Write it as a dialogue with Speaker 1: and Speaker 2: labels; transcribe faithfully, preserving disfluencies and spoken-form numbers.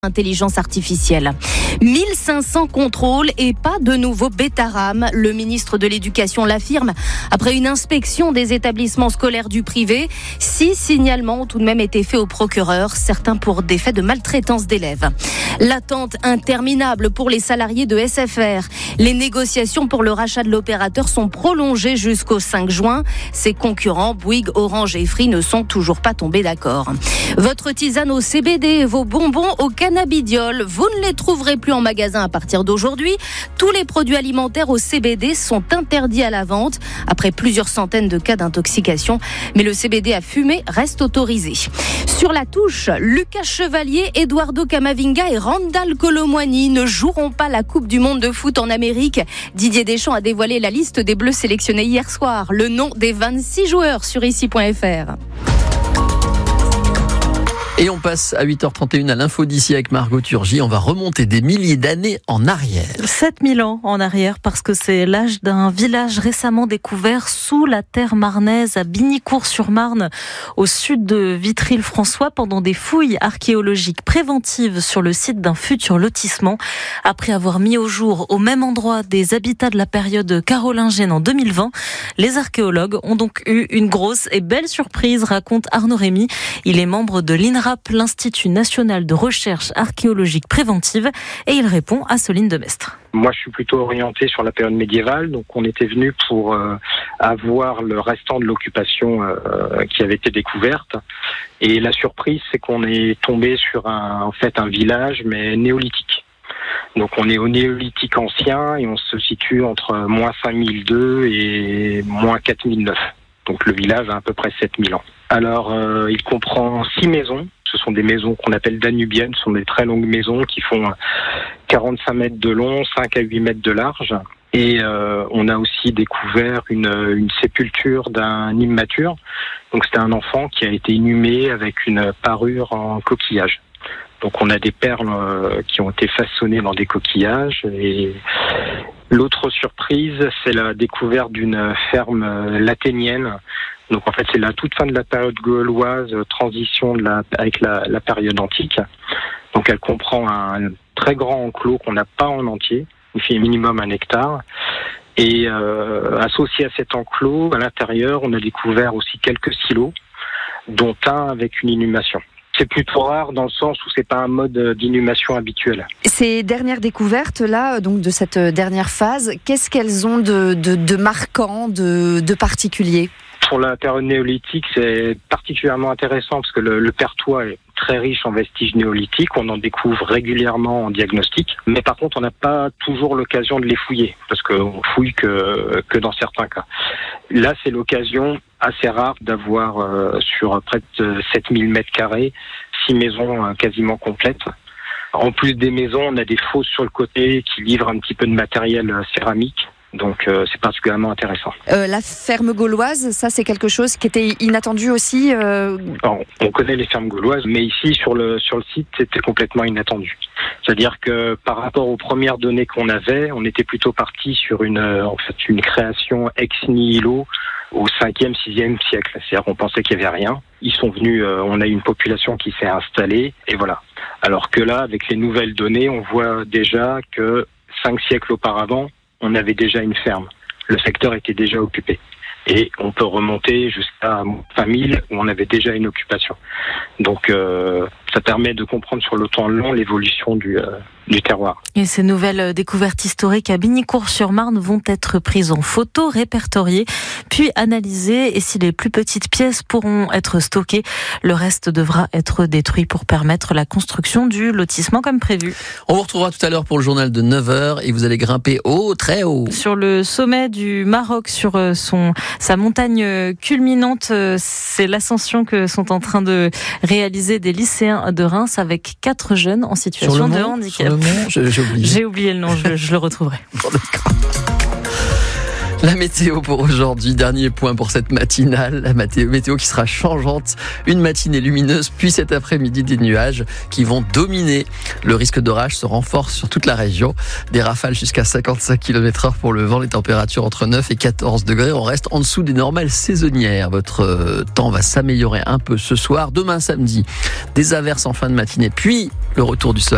Speaker 1: Intelligence artificielle. mille cinq cents contrôles et pas de nouveau bêta-ram. Le ministre de l'Éducation l'affirme après une inspection des établissements scolaires du privé. Six signalements ont tout de même été faits au procureur, certains pour des faits de maltraitance d'élèves. L'attente interminable pour les salariés de S F R. Les négociations pour le rachat de l'opérateur sont prolongées jusqu'au cinq juin. Ses concurrents, Bouygues, Orange et Free, ne sont toujours pas tombés d'accord. Votre tisane au C B D, vos bonbons au cannabidiol, vous ne les trouverez plus en magasin à partir d'aujourd'hui. Tous les produits alimentaires au C B D sont interdits à la vente après plusieurs centaines de cas d'intoxication. Mais le C B D à fumer reste autorisé. Sur la touche, Lucas Chevalier, Eduardo Camavinga et Randal Kolo Muani ne joueront pas la Coupe du Monde de foot en Amérique. Didier Deschamps a dévoilé la liste des Bleus sélectionnés hier soir. Le nom des vingt-six joueurs sur ici point f r.
Speaker 2: Et on passe à huit heures trente et une à l'info d'ici avec Margot Turgy. On va remonter des milliers d'années en arrière.
Speaker 3: sept mille ans en arrière, parce que c'est l'âge d'un village récemment découvert sous la terre marnaise à Bignicourt-sur-Marne, au sud de Vitry-le-François, pendant des fouilles archéologiques préventives sur le site d'un futur lotissement. Après avoir mis au jour au même endroit des habitats de la période carolingienne en deux mille vingt, les archéologues ont donc eu une grosse et belle surprise, raconte Arnaud Rémy. Il est membre de l'INRAP, l'Institut national de recherche archéologique préventive, et il répond à Soline Demestre.
Speaker 4: Moi, je suis plutôt orienté sur la période médiévale, donc on était venu pour euh, avoir le restant de l'occupation euh, qui avait été découverte. Et la surprise, c'est qu'on est tombé sur un, en fait, un village, mais néolithique. Donc on est au néolithique ancien et on se situe entre moins cinq mille deux et moins quatre mille neuf. Donc le village a à peu près sept mille ans. Alors euh, il comprend six maisons. Ce sont des maisons qu'on appelle danubiennes, ce sont des très longues maisons qui font quarante-cinq mètres de long, cinq à huit mètres de large. Et euh, on a aussi découvert une, une sépulture d'un immature. Donc c'était un enfant qui a été inhumé avec une parure en coquillage. Donc on a des perles euh, qui ont été façonnées dans des coquillages. Et l'autre surprise, c'est la découverte d'une ferme laténienne. Donc en fait, c'est la toute fin de la période gauloise, transition de la, avec la, la période antique. Donc elle comprend un très grand enclos qu'on n'a pas en entier. Il fait minimum un hectare. Et euh, associé à cet enclos, à l'intérieur, on a découvert aussi quelques silos, dont un avec une inhumation. C'est plutôt rare dans le sens où c'est pas un mode d'inhumation habituel.
Speaker 5: Ces dernières découvertes là, donc de cette dernière phase, qu'est-ce qu'elles ont de, de, de marquant, de, de particulier ?
Speaker 4: Pour la période néolithique, c'est particulièrement intéressant parce que le, le Perthois est très riche en vestiges néolithiques. On en découvre régulièrement en diagnostic. Mais par contre, on n'a pas toujours l'occasion de les fouiller parce qu'on fouille que, que dans certains cas. Là, c'est l'occasion assez rare d'avoir euh, sur près de sept mille mètres carrés, six maisons euh, quasiment complètes. En plus des maisons, on a des fosses sur le côté qui livrent un petit peu de matériel euh, céramique. Donc euh, c'est particulièrement intéressant.
Speaker 5: Euh, la ferme gauloise, ça c'est quelque chose qui était inattendu aussi euh...
Speaker 4: Alors, on connaît les fermes gauloises, mais ici sur le sur le site c'était complètement inattendu. C'est-à-dire que par rapport aux premières données qu'on avait, on était plutôt parti sur une en fait une création ex nihilo au cinquième, sixième siècle. C'est-à-dire qu'on pensait qu'il y avait rien. Ils sont venus, euh, on a une population qui s'est installée et voilà. Alors que là, avec les nouvelles données, on voit déjà que cinq siècles auparavant, on avait déjà une ferme. Le secteur était déjà occupé. Et on peut remonter jusqu'à vingt mille où on avait déjà une occupation. Donc euh, ça permet de comprendre sur le temps long l'évolution du, euh, du terroir.
Speaker 3: Et ces nouvelles découvertes historiques à Bignicourt-sur-Marne vont être prises en photo, répertoriées, puis analysées. Et si les plus petites pièces pourront être stockées, le reste devra être détruit pour permettre la construction du lotissement comme prévu.
Speaker 2: On vous retrouvera tout à l'heure pour le journal de neuf heures et vous allez grimper haut, très haut.
Speaker 3: Sur le sommet du Maroc, sur son, sa montagne culminante, c'est l'ascension que sont en train de réaliser des lycéens de Reims avec quatre jeunes en situation de handicap.
Speaker 2: Sur le mont, j'ai oublié.
Speaker 3: J'ai oublié le nom, je, je le retrouverai.
Speaker 2: La météo pour aujourd'hui, dernier point pour cette matinale, la météo qui sera changeante, une matinée lumineuse, puis cet après-midi des nuages qui vont dominer. Le risque d'orage se renforce sur toute la région, des rafales jusqu'à cinquante-cinq kilomètres heure pour le vent, les températures entre neuf et quatorze degrés, on reste en dessous des normales saisonnières. Votre temps va s'améliorer un peu ce soir, demain samedi, des averses en fin de matinée, puis le retour du soleil.